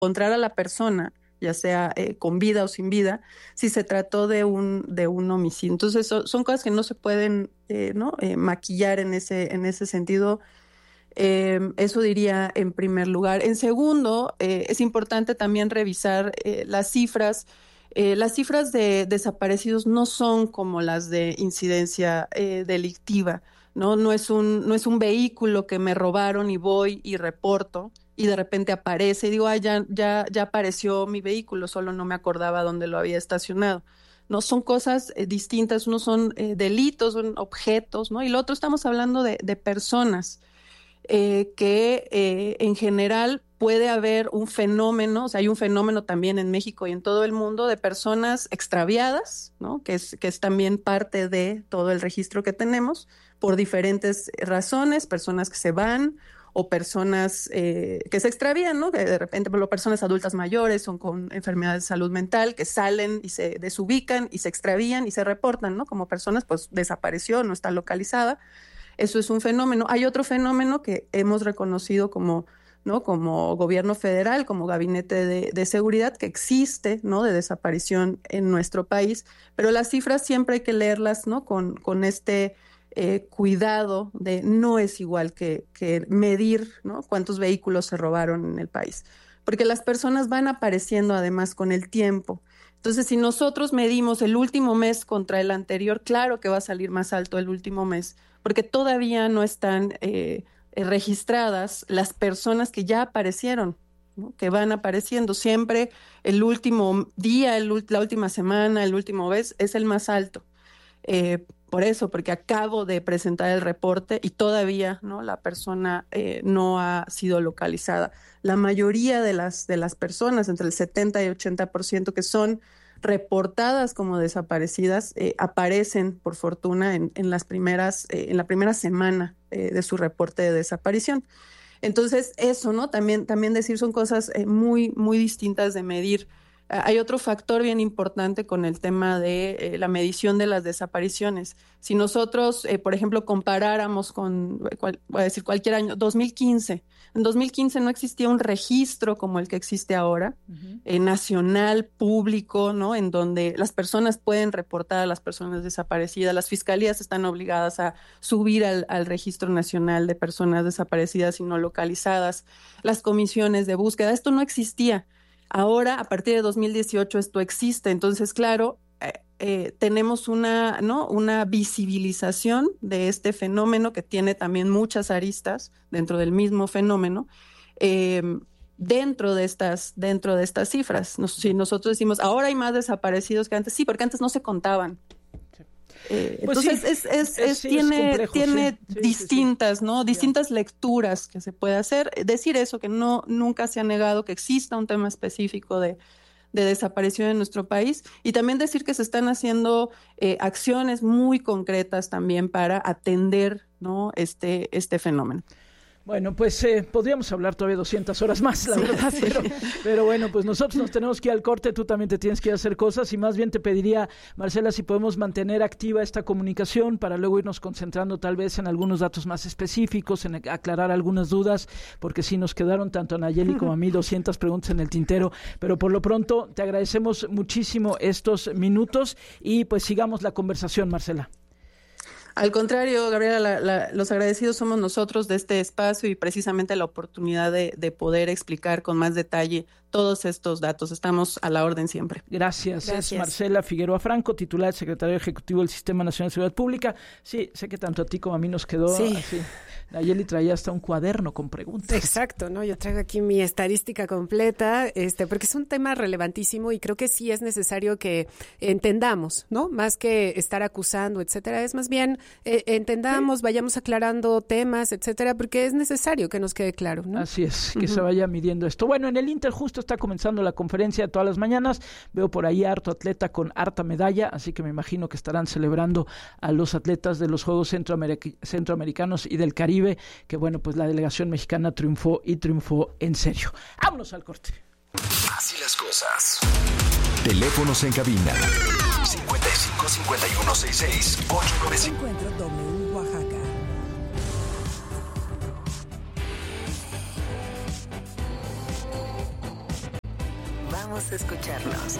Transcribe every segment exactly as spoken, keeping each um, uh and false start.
encontrar a la persona, ya sea eh, con vida o sin vida, si se trató de un, de un homicidio. Entonces so, son cosas que no se pueden eh, ¿no? eh, maquillar en ese, en ese sentido. Eh, eso diría en primer lugar. En segundo, eh, es importante también revisar eh, las cifras. Eh, las cifras de desaparecidos no son como las de incidencia eh, delictiva, ¿no? No es un, no es un vehículo que me robaron y voy y reporto y de repente aparece y digo, ah, ya, ya, ya apareció mi vehículo, solo no me acordaba dónde lo había estacionado. No, son cosas eh, distintas, uno son eh, delitos, son objetos, ¿no? Y lo otro estamos hablando de, de personas eh, que eh, en general puede haber un fenómeno, o sea, hay un fenómeno también en México y en todo el mundo de personas extraviadas, ¿no? Que es, que es también parte de todo el registro que tenemos, por diferentes razones, personas que se van o personas eh, que se extravían, ¿no? Que de repente, por ejemplo, personas adultas mayores son con enfermedades de salud mental que salen y se desubican y se extravían y se reportan, ¿no? Como personas, pues desapareció, no está localizada. Eso es un fenómeno. Hay otro fenómeno que hemos reconocido como, ¿no? Como gobierno federal, como gabinete de, de seguridad, que existe, ¿no? De desaparición en nuestro país, pero las cifras siempre hay que leerlas, ¿no? Con, con este eh, cuidado de no es igual que, que medir, ¿no? Cuántos vehículos se robaron en el país, porque las personas van apareciendo además con el tiempo. Entonces, si nosotros medimos el último mes contra el anterior, claro que va a salir más alto el último mes, porque todavía no están eh, eh, registradas las personas que ya aparecieron, ¿no? Que van apareciendo. Siempre el último día, el, la última semana, el último mes es el más alto. Eh, por eso, porque acabo de presentar el reporte y todavía, ¿no? La persona eh, no ha sido localizada. La mayoría de las, de las personas, entre el setenta y ochenta por ciento que son reportadas como desaparecidas, eh, aparecen, por fortuna, en, en las primeras, eh, en la primera semana eh, de su reporte de desaparición. Entonces, eso, ¿no? También, también decir son cosas eh, muy, muy distintas de medir. Hay otro factor bien importante con el tema de eh, la medición de las desapariciones. Si nosotros, eh, por ejemplo, comparáramos con, cual, voy a decir cualquier año, dos mil quince. En dos mil quince no existía un registro como el que existe ahora, uh-huh. eh, nacional, público, ¿no? En donde las personas pueden reportar a las personas desaparecidas. Las fiscalías están obligadas a subir al, al registro nacional de personas desaparecidas y no localizadas. Las comisiones de búsqueda, esto no existía. Ahora, a partir de dos mil dieciocho, esto existe. Entonces, claro, eh, eh, tenemos una, ¿no? una visibilización de este fenómeno que tiene también muchas aristas dentro del mismo fenómeno, eh, dentro de estas, dentro de estas cifras. Nos, si nosotros decimos, ahora hay más desaparecidos que antes, sí, porque antes no se contaban. Eh, pues entonces, sí, es, es, es, sí, tiene, es complejo, tiene sí, sí, distintas, sí, sí. ¿no? Distintas yeah. lecturas que se puede hacer. Decir eso, que no, nunca se ha negado que exista un tema específico de, de desaparición en nuestro país, y también decir que se están haciendo eh, acciones muy concretas también para atender, ¿no? este, este fenómeno. Bueno, pues eh, podríamos hablar todavía doscientas horas más, la sí, verdad, sí. pero, pero bueno, pues nosotros nos tenemos que ir al corte, tú también te tienes que ir a hacer cosas, y más bien te pediría, Marcela, si podemos mantener activa esta comunicación para luego irnos concentrando tal vez en algunos datos más específicos, en aclarar algunas dudas, porque sí nos quedaron tanto a Nayeli como a mí doscientas preguntas en el tintero, pero por lo pronto te agradecemos muchísimo estos minutos y pues sigamos la conversación, Marcela. Al contrario, Gabriela, la, la, los agradecidos somos nosotros de este espacio y precisamente la oportunidad de, de poder explicar con más detalle todos estos datos. Estamos a la orden siempre. Gracias. Gracias. Es Marcela Figueroa Franco, titular del Secretario Ejecutivo del Sistema Nacional de Seguridad Pública. Sí, sé que tanto a ti como a mí nos quedó sí. así. Nayeli traía hasta un cuaderno con preguntas. Exacto, ¿no? Yo traigo aquí mi estadística completa, este, porque es un tema relevantísimo y creo que sí es necesario que entendamos, ¿no? Más que estar acusando, etcétera, es más bien eh, entendamos, sí. vayamos aclarando temas, etcétera, porque es necesario que nos quede claro, ¿no? Así es, que uh-huh. se vaya midiendo esto. Bueno, en el Inter justo está comenzando la conferencia de todas las mañanas. Veo por ahí harto atleta con harta medalla, así que me imagino que estarán celebrando a los atletas de los Juegos Centroameric- Centroamericanos y del Caribe, que bueno, pues la delegación mexicana triunfó y triunfó en serio. Vámonos al corte. Así las cosas. Teléfonos en cabina cincuenta y cinco, cincuenta y uno, sesenta y seis, ochocientos noventa y cinco. Encuentro W Oaxaca. Vamos a escucharnos.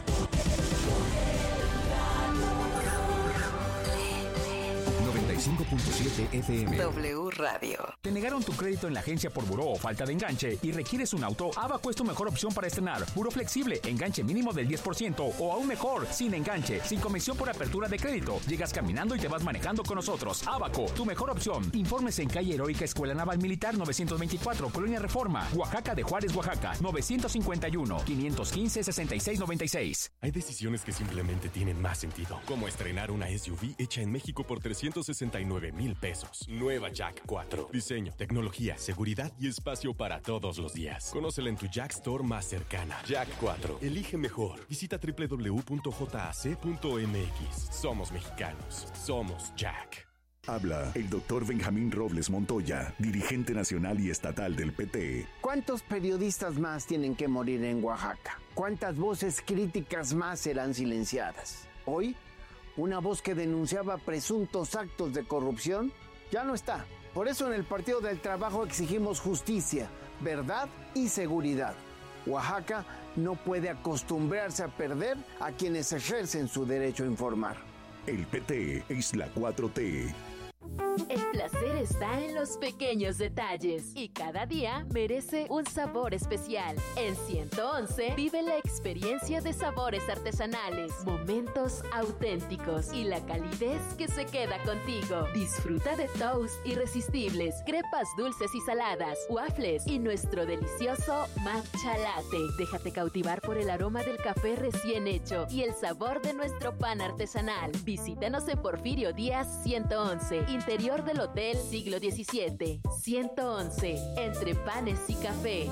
noventa y cinco punto siete F M. W Radio. ¿Te negaron tu crédito en la agencia por buró o falta de enganche y requieres un auto? Abaco es tu mejor opción para estrenar. Buró flexible, enganche mínimo del diez por ciento o aún mejor, sin enganche, sin comisión por apertura de crédito. Llegas caminando y te vas manejando con nosotros. Abaco, tu mejor opción. Informes en calle Heroica Escuela Naval Militar novecientos veinticuatro, Colonia Reforma, Oaxaca de Juárez, Oaxaca, novecientos cincuenta y uno, quinientos quince, sesenta y seis noventa y seis. Hay decisiones que simplemente tienen más sentido, como estrenar una S U V hecha en México por trescientos sesenta y nueve mil pesos. Nueva Jack cuatro. Diseño, tecnología, seguridad y espacio para todos los días. Conócela en tu Jack Store más cercana. Jack cuatro. Elige mejor. Visita doble u doble u doble u punto j a c punto m x. Somos mexicanos. Somos Jack. Habla el doctor Benjamín Robles Montoya, dirigente nacional y estatal del P T. ¿Cuántos periodistas más tienen que morir en Oaxaca? ¿Cuántas voces críticas más serán silenciadas? Hoy, una voz que denunciaba presuntos actos de corrupción ya no está. Por eso en el Partido del Trabajo exigimos justicia, verdad y seguridad. Oaxaca no puede acostumbrarse a perder a quienes ejercen su derecho a informar. El P T es la cuatro T. El placer está en los pequeños detalles y cada día merece un sabor especial. En ciento once vive la experiencia de sabores artesanales, momentos auténticos y la calidez que se queda contigo. Disfruta de toast irresistibles, crepas dulces y saladas, waffles y nuestro delicioso matcha latte. Déjate cautivar por el aroma del café recién hecho y el sabor de nuestro pan artesanal. Visítanos en Porfirio Díaz ciento once, interior del Hotel Siglo diecisiete. ciento once, entre panes y café.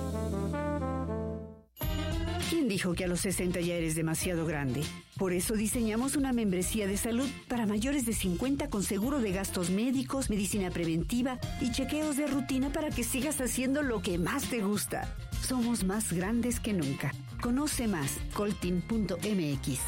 ¿Quién dijo que a los sesenta ya eres demasiado grande? Por eso diseñamos una membresía de salud para mayores de cincuenta con seguro de gastos médicos, medicina preventiva y chequeos de rutina para que sigas haciendo lo que más te gusta. Somos más grandes que nunca. Conoce más, coltin punto m x.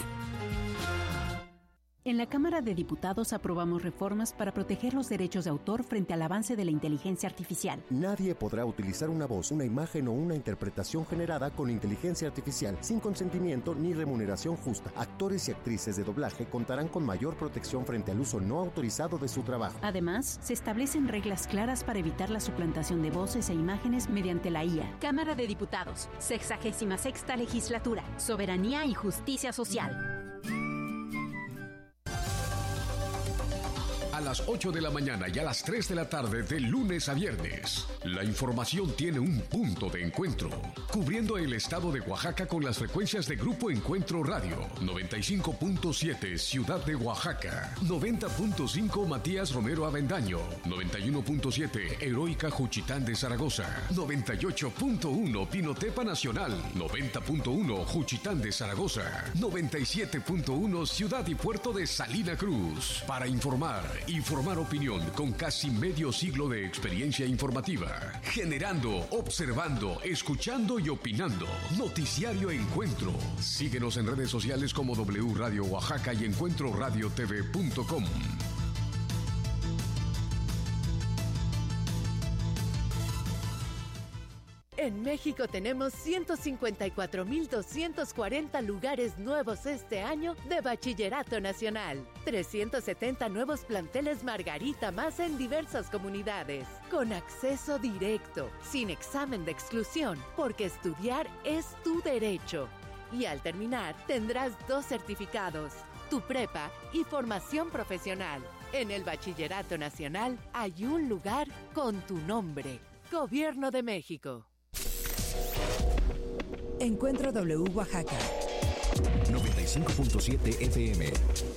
En la Cámara de Diputados aprobamos reformas para proteger los derechos de autor frente al avance de la inteligencia artificial. Nadie podrá utilizar una voz, una imagen o una interpretación generada con inteligencia artificial sin consentimiento ni remuneración justa. Actores y actrices de doblaje contarán con mayor protección frente al uso no autorizado de su trabajo. Además, se establecen reglas claras para evitar la suplantación de voces e imágenes mediante la I A. Cámara de Diputados, sexagésima sexta legislatura, soberanía y justicia social. A las ocho de la mañana y a las tres de la tarde de lunes a viernes. La información tiene un punto de encuentro, cubriendo el estado de Oaxaca con las frecuencias de Grupo Encuentro Radio, noventa y cinco punto siete Ciudad de Oaxaca, noventa punto cinco Matías Romero Avendaño, noventa y uno punto siete Heroica Juchitán de Zaragoza, noventa y ocho punto uno Pinotepa Nacional, noventa punto uno Juchitán de Zaragoza, noventa y siete punto uno Ciudad y Puerto de Salina Cruz. Para informar y formar opinión con casi medio siglo de experiencia informativa. Generando, observando, escuchando y opinando. Noticiario Encuentro. Síguenos en redes sociales como W Radio Oaxaca y encuentro radio t v punto com. En México tenemos ciento cincuenta y cuatro mil doscientos cuarenta lugares nuevos este año de Bachillerato Nacional. trescientos setenta nuevos planteles Margarita más en diversas comunidades. Con acceso directo, sin examen de exclusión, porque estudiar es tu derecho. Y al terminar, tendrás dos certificados, tu prepa y formación profesional. En el Bachillerato Nacional hay un lugar con tu nombre. Gobierno de México. Encuentro W Oaxaca. noventa y cinco punto siete F M.